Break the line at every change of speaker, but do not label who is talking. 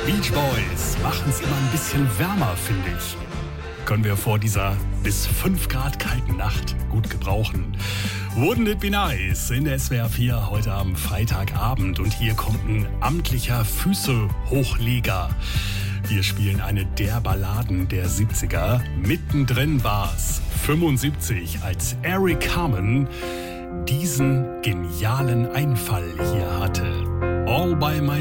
Beach Boys machen es immer ein bisschen wärmer, finde ich. Können wir vor dieser bis 5 Grad kalten Nacht gut gebrauchen. Wouldn't it be nice in der SWR 4 heute am Freitagabend. Und hier kommt ein amtlicher Füße-Hochleger. Wir spielen eine der Balladen der 70er. Mittendrin war's 75, als Eric Carmen diesen genialen Einfall hier hatte. All by my